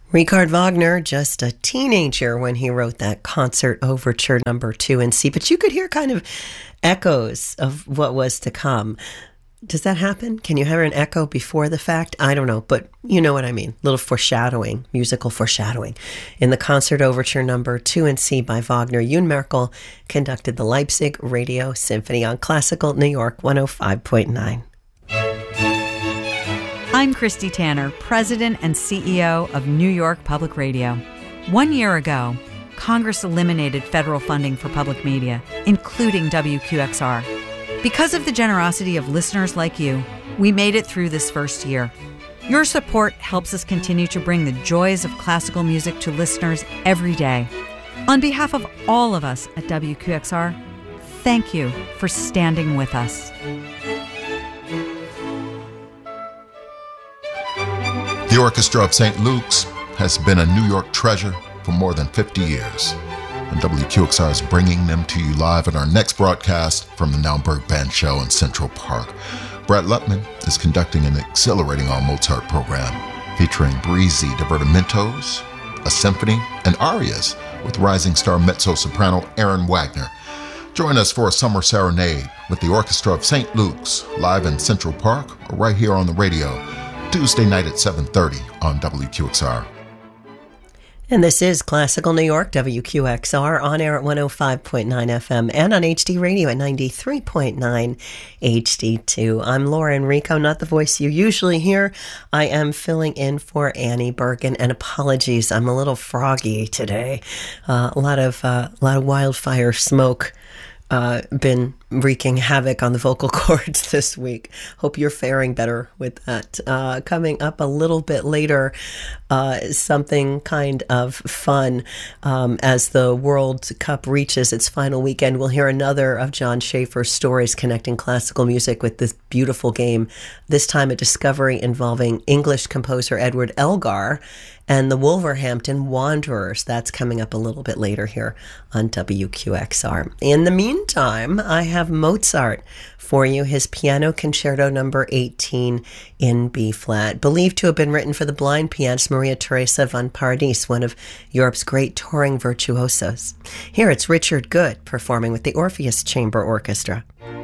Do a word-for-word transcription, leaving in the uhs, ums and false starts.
Richard Wagner, just a teenager when he wrote that concert overture number two in C, but you could hear kind of echoes of what was to come. Does that happen? Can you hear an echo before the fact? I don't know, but you know what I mean. Little foreshadowing, musical foreshadowing. In the concert overture number two in C by Wagner, Yoon Merkel conducted the Leipzig Radio Symphony on Classical New York one oh five point nine. I'm Christy Tanner, President and C E O of New York Public Radio. One year ago, Congress eliminated federal funding for public media, including W Q X R. Because of the generosity of listeners like you, we made it through this first year. Your support helps us continue to bring the joys of classical music to listeners every day. On behalf of all of us at W Q X R, thank you for standing with us. The Orchestra of Saint Luke's has been a New York treasure for more than fifty years, and W Q X R is bringing them to you live in our next broadcast from the Naumburg Band Show in Central Park. Brett Lutman is conducting an exhilarating all-Mozart program featuring breezy divertimentos, a symphony, and arias with rising star mezzo-soprano Aaron Wagner. Join us for a summer serenade with the Orchestra of Saint Luke's live in Central Park or right here on the radio, Tuesday night at seven thirty on W Q X R. And this is Classical New York, W Q X R, on air at one oh five point nine F M and on H D Radio at ninety-three point nine H D two. I'm Laura Enrico, not the voice you usually hear. I am filling in for Annie Bergen, and apologies, I'm a little froggy today. Uh, a lot of uh, a lot of wildfire smoke uh, been wreaking havoc on the vocal cords this week. Hope you're faring better with that. Uh, coming up a little bit later, uh, something kind of fun um, as the World Cup reaches its final weekend. We'll hear another of John Schaefer's stories connecting classical music with this beautiful game, this time a discovery involving English composer Edward Elgar and the Wolverhampton Wanderers. That's coming up a little bit later here on W Q X R. In the meantime, I have Mozart for you, his Piano Concerto number eighteen in B-flat, believed to have been written for the blind pianist Maria Teresa von Paradis, one of Europe's great touring virtuosos. Here it's Richard Good performing with the Orpheus Chamber Orchestra.